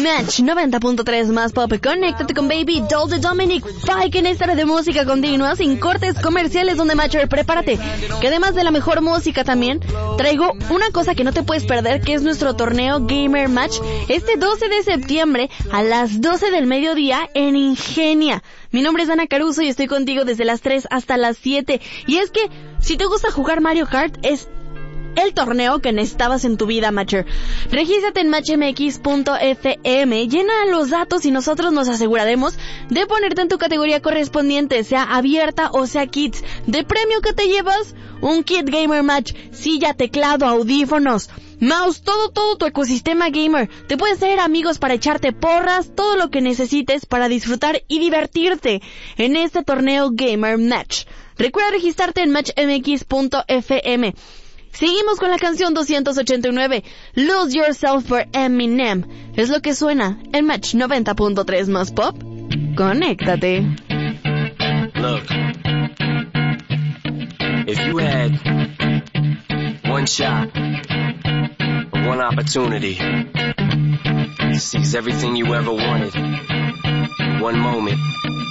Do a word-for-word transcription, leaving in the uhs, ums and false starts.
Match noventa punto tres más pop. Conéctate con Baby Doll de Dominic Fike en esta hora de música continua, sin cortes comerciales, donde Matcher, prepárate, que además de la mejor música también, traigo una cosa que no te puedes perder, que es nuestro torneo Gamer Match, este doce de septiembre a las doce del mediodía en Ingenia. Mi nombre es Ana Caruso y estoy contigo desde las tres hasta las siete. Y es que, si te gusta jugar Mario Kart, es el torneo que necesitabas en tu vida, Matcher. Regístrate en match m x punto f m, llena los datos y nosotros nos aseguraremos de ponerte en tu categoría correspondiente, sea abierta o sea kids. De premio, que te llevas un kit Gamer Match, silla, teclado, audífonos, mouse, todo, todo tu ecosistema gamer. Te puedes hacer amigos para echarte porras, todo lo que necesites para disfrutar y divertirte en este torneo Gamer Match. Recuerda registrarte en match m x punto f m. Seguimos con la canción doscientos ochenta y nueve, Lose Yourself for Eminem. Es lo que suena en Match noventa punto tres más pop. Conéctate. Look, if you had one shot, one opportunity to seize everything you ever wanted, one moment